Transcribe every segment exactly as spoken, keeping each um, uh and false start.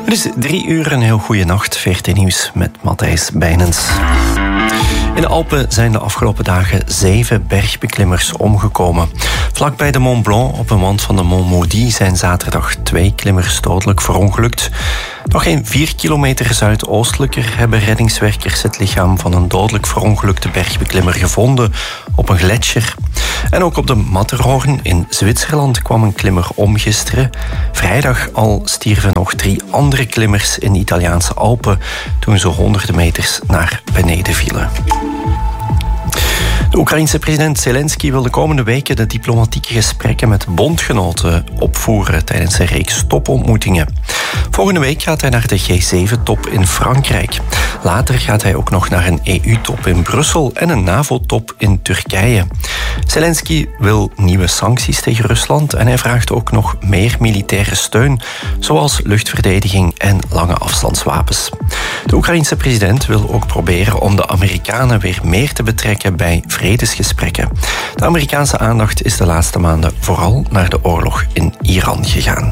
Het is drie uur, een heel goede nacht. V R T Nieuws met Matthijs Bijnens. In de Alpen zijn de afgelopen dagen zeven bergbeklimmers omgekomen. Vlakbij de Mont Blanc, op een wand van de Mont Maudit, zijn zaterdag twee klimmers dodelijk verongelukt. Nog geen vier kilometer zuidoostelijker hebben reddingswerkers het lichaam van een dodelijk verongelukte bergbeklimmer gevonden op een gletsjer. En ook op de Matterhorn in Zwitserland kwam een klimmer om gisteren. Vrijdag al stierven nog drie andere klimmers in de Italiaanse Alpen toen ze honderden meters naar beneden vielen. De Oekraïense president Zelensky wil de komende weken de diplomatieke gesprekken met bondgenoten opvoeren tijdens een reeks topontmoetingen. Volgende week gaat hij naar de G zeven top in Frankrijk. Later gaat hij ook nog naar een E U-top in Brussel en een NAVO-top in Turkije. Zelensky wil nieuwe sancties tegen Rusland en hij vraagt ook nog meer militaire steun, zoals luchtverdediging en lange afstandswapens. De Oekraïense president wil ook proberen om de Amerikanen weer meer te betrekken bij vredesgesprekken. De Amerikaanse aandacht is de laatste maanden vooral naar de oorlog in Iran gegaan.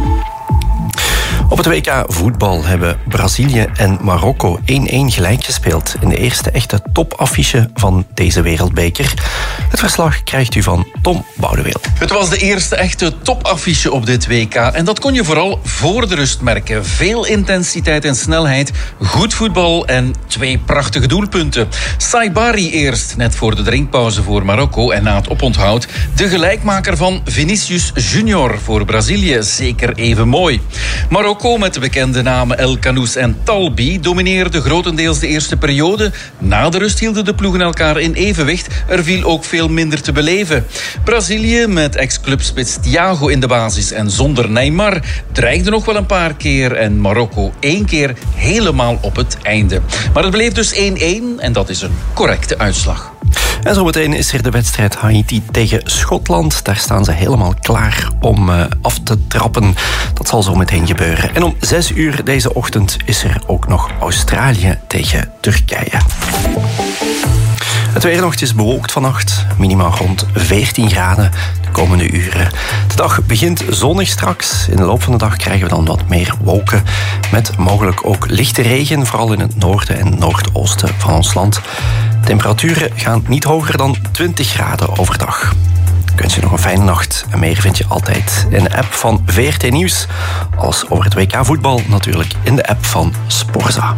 Op het W K voetbal hebben Brazilië en Marokko één-één gelijk gespeeld in de eerste echte topaffiche van deze wereldbeker. Het verslag krijgt u van Tom Boudeweel. Het was de eerste echte topaffiche op dit W K en dat kon je vooral voor de rust merken. Veel intensiteit en snelheid, goed voetbal en twee prachtige doelpunten. Saibari eerst, net voor de drinkpauze voor Marokko en na het oponthoud de gelijkmaker van Vinicius Junior voor Brazilië, zeker even mooi. Marokko met de bekende namen El Canoes en Talbi domineerde grotendeels de eerste periode. Na de rust hielden de ploegen elkaar in evenwicht. Er viel ook veel minder te beleven. Brazilië met ex-clubspits Thiago in de basis en zonder Neymar dreigde nog wel een paar keer en Marokko één keer helemaal op het einde. Maar het bleef dus één-één en dat is een correcte uitslag. En zometeen is er de wedstrijd Haiti tegen Schotland. Daar staan ze helemaal klaar om uh, af te trappen. Dat zal zo meteen gebeuren. En om zes uur deze ochtend is er ook nog Australië tegen Turkije. Het weer nog, het is bewolkt vannacht. Minimaal rond veertien graden de komende uren. De dag begint zonnig straks. In de loop van de dag krijgen we dan wat meer wolken. Met mogelijk ook lichte regen, vooral in het noorden en noordoosten van ons land. Temperaturen gaan niet hoger dan twintig graden overdag. Ik wens je nog een fijne nacht. En meer vind je altijd in de app van V R T Nieuws. Alles over het W K voetbal natuurlijk in de app van Sporza.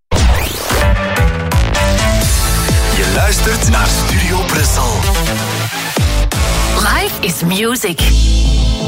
Je luistert naar Studio Brussel. Life is music.